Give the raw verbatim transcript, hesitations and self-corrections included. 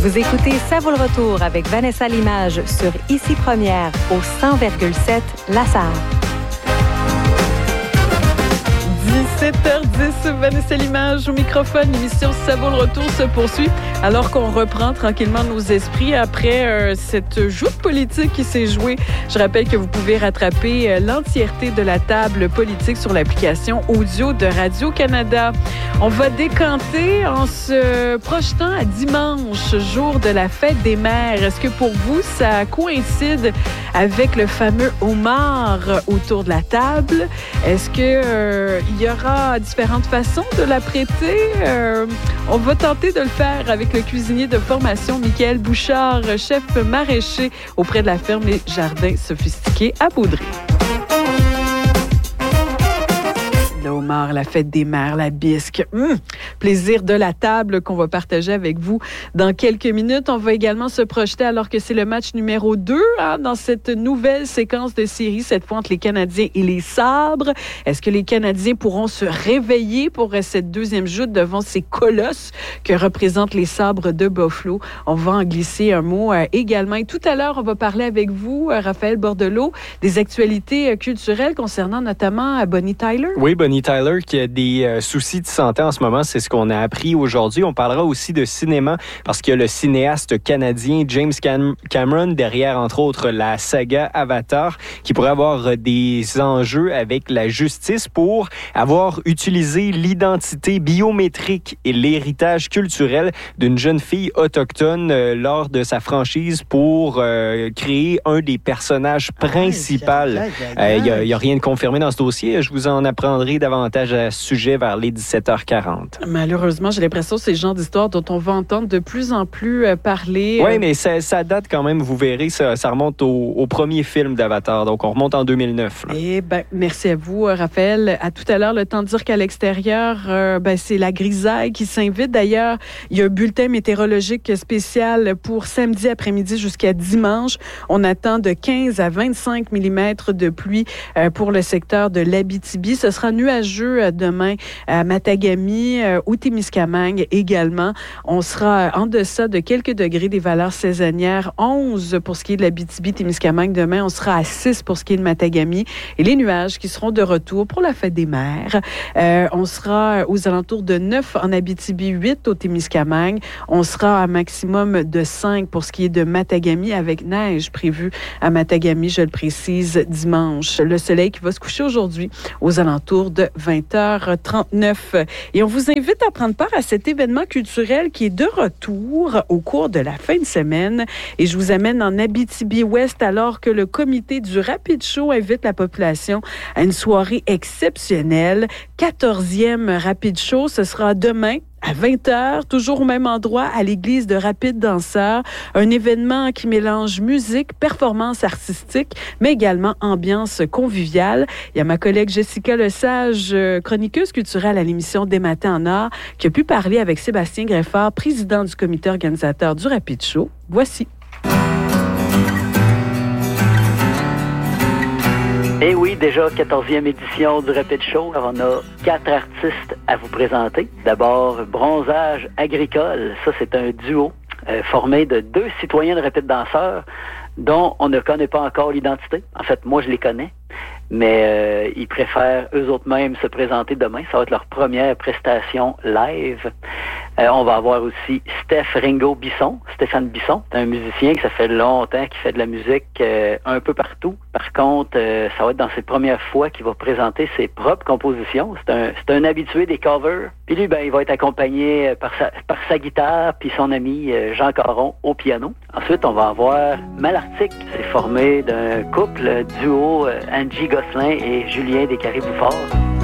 Vous écoutez Ça vaut le retour avec Vanessa Limage sur Ici Première au cent virgule sept La Sarre. dix-sept heures dix, Vanessa Limage au microphone. L'émission Ça vaut le retour se poursuit alors qu'on reprend tranquillement nos esprits après euh, cette joute politique qui s'est jouée. Je rappelle que vous pouvez rattraper euh, l'entièreté de la table politique sur l'application audio de Radio-Canada. On va décanter en se projetant à dimanche, jour de la fête des mères. Est-ce que pour vous, ça coïncide avec le fameux homard autour de la table? Est-ce que euh, il y aura différentes façons de l'apprêter? Euh, on va tenter de le faire avec le cuisinier de formation, Michael Bouchard, chef maraîcher auprès de la ferme Les Jardins Sophistiqués à Baudry. Le homard, la fête des mères, la bisque. Mmh, plaisir de la table qu'on va partager avec vous dans quelques minutes. On va également se projeter alors que c'est le match numéro deux hein, dans cette nouvelle séquence de série, cette fois entre les Canadiens et les Sabres. Est-ce que les Canadiens pourront se réveiller pour cette deuxième joute devant ces colosses que représentent les Sabres de Buffalo? On va en glisser un mot euh, également. Et tout à l'heure, on va parler avec vous, euh, Raphaël Bordelot, des actualités euh, culturelles concernant notamment euh, Bonnie Tyler. Oui, Bonnie Tyler qui a des euh, soucis de santé en ce moment, c'est ce qu'on a appris aujourd'hui. On parlera aussi de cinéma parce qu'il y a le cinéaste canadien James Cam- Cameron derrière, entre autres, la saga Avatar qui pourrait avoir des enjeux avec la justice pour avoir utilisé l'identité biométrique et l'héritage culturel d'une jeune fille autochtone euh, lors de sa franchise pour euh, créer un des personnages principaux. Il n'y a, a rien de confirmé dans ce dossier. Je vous en apprendrai davantage à ce sujet vers les dix-sept heures quarante. Malheureusement, j'ai l'impression que c'est le genre d'histoire dont on va entendre de plus en plus euh, parler. Oui, euh... mais ça, ça date quand même, vous verrez, ça, ça remonte au, au premier film d'Avatar, donc on remonte en deux mille neuf. Là. Eh bien, merci à vous, Raphaël. À tout à l'heure, le temps de dire qu'à l'extérieur, euh, ben, c'est la grisaille qui s'invite. D'ailleurs, il y a un bulletin météorologique spécial pour samedi après-midi jusqu'à dimanche. On attend de quinze à vingt-cinq millimètres de pluie euh, pour le secteur de l'Abitibi. Ce sera nuageux demain à Matagami, euh, au Témiscamingue également. On sera en deçà de quelques degrés des valeurs saisonnières. onze pour ce qui est de l'Abitibi-Témiscamingue. Demain, on sera à six pour ce qui est de Matagami. Et les nuages qui seront de retour pour la fête des mères. Euh, on sera aux alentours de neuf en Abitibi, huit au Témiscamingue. On sera à un maximum de cinq pour ce qui est de Matagami avec neige prévue à Matagami, je le précise, dimanche. Le soleil qui va se coucher aujourd'hui aux alentours de vingt heures trente-neuf. Et on vous invite à prendre part à cet événement culturel qui est de retour au cours de la fin de semaine. Et je vous amène en Abitibi-Ouest alors que le comité du Rapid Show invite la population à une soirée exceptionnelle. quatorzième Rapid Show, ce sera demain à vingt heures, toujours au même endroit, à l'église de Rapide Danseurs. Un événement qui mélange musique, performance artistique, mais également ambiance conviviale. Il y a ma collègue Jessica Lesage, chroniqueuse culturelle à l'émission Des Matins en Art, qui a pu parler avec Sébastien Greffard, président du comité organisateur du Rapid Show. Voici. Eh oui, déjà quatorzième édition du Rapid Show. Alors, on a quatre artistes à vous présenter. D'abord, Bronzage Agricole. Ça, c'est un duo euh, formé de deux citoyens de Rapid Danseurs dont on ne connaît pas encore l'identité. En fait, moi, je les connais. Mais euh, ils préfèrent eux autres mêmes se présenter demain. Ça va être leur première prestation live. Euh, on va avoir aussi Steph Ringo Bisson, Stéphane Bisson. C'est un musicien que ça fait longtemps qui fait de la musique euh, un peu partout. Par contre, euh, ça va être dans ses premières fois qu'il va présenter ses propres compositions. C'est un, c'est un habitué des covers. Puis lui, ben, il va être accompagné par sa, par sa guitare puis son ami euh, Jean Caron au piano. Ensuite, on va avoir Malartic. C'est formé d'un couple duo euh, Angie Gosselin et Julien Descarrés-Bouffard.